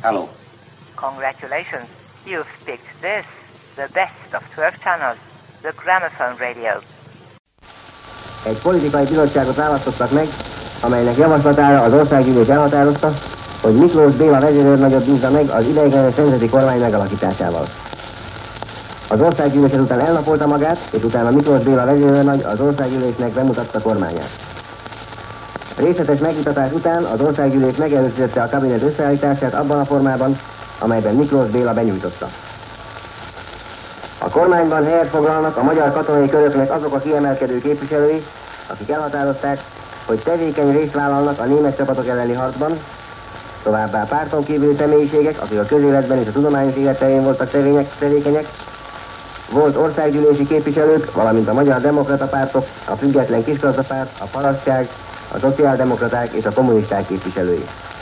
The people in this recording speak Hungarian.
Hello. Congratulations. You've picked this, the best of 12 channels, the Gramophone Radio. Egy politikai bizottságot választottak meg, amelynek javaslatára az országgyűlés elhatározta, hogy Miklós Béla vezérőrnagyot bízza meg az ideiglenes nemzeti kormány megalakításával. Az országgyűlés után elnapolta magát, és utána Miklós Béla vezérőrnagy az országgyűlésnek bemutatta kormányát. Részletes megmutatás után az országgyűlés megerősítette a kabinet összeállítását abban a formában, amelyben Miklós Béla benyújtotta. A kormányban helyet foglalnak a magyar katonai köröknek azok a kiemelkedő képviselői, akik elhatározták, hogy tevékeny részt vállalnak a német csapatok elleni harcban, továbbá párton kívüli személyiségek, akik a közéletben és a tudományos élet terén voltak tevékenyek, volt országgyűlési képviselők, valamint a Magyar Demokrata Pártok, a Független Kisgazdapárt, a Parasztság, a Szociáldemokraták és a kommunisták képviselői.